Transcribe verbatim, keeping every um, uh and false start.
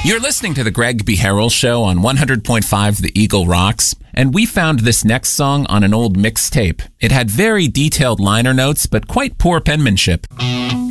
You're listening to the Greg B. Harrell Show on one hundred point five The Eagle Rocks, and we found this next song on an old mixtape. It had very detailed liner notes, but quite poor penmanship.